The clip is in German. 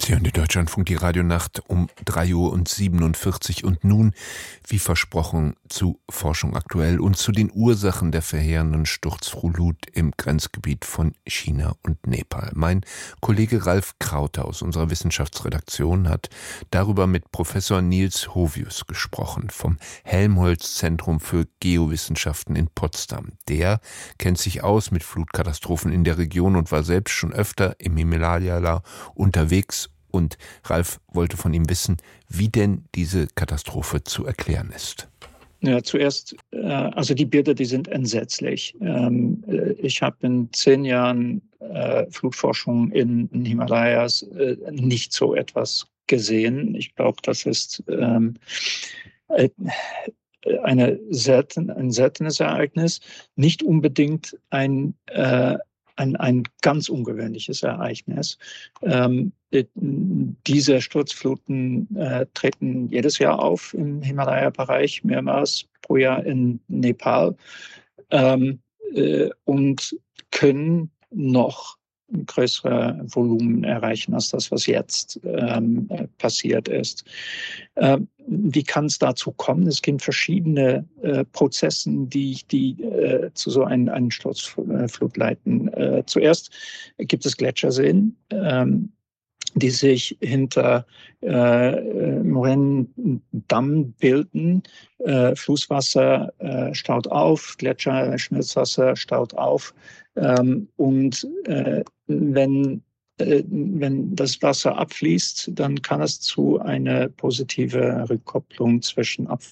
Sie hören die Deutschlandfunk, die Radionacht um 3:47 Uhr und nun, wie versprochen, zu Forschung aktuell und zu den Ursachen der verheerenden Sturzflut im Grenzgebiet von China und Nepal. Mein Kollege Ralf Krauter aus unserer Wissenschaftsredaktion hat darüber mit Professor Niels Hovius gesprochen vom Helmholtz-Zentrum für Geowissenschaften in Potsdam. Der kennt sich aus mit Flutkatastrophen in der Region und war selbst schon öfter im Himalaya unterwegs. Und Ralf wollte von ihm wissen, wie denn diese Katastrophe zu erklären ist. Ja, zuerst, also die Bilder, die sind entsetzlich. Ich habe in 10 Jahren Flutforschung in den Himalayas nicht so etwas gesehen. Ich glaube, das ist ein seltenes Ereignis, nicht unbedingt ein ganz ungewöhnliches Ereignis. Diese Sturzfluten treten jedes Jahr auf im Himalaya-Bereich, mehrmals pro Jahr in Nepal und können noch größere Volumen erreichen als das, was jetzt passiert ist. Wie kann es dazu kommen? Es gibt verschiedene Prozesse, die zu so einer Sturzflut leiten. Zuerst gibt es Gletscherseen, die sich hinter Moränendamm bilden. Flusswasser staut auf, Gletscherschmelzwasser staut auf. Und wenn das Wasser abfließt, dann kann es zu einer positiven Rückkopplung zwischen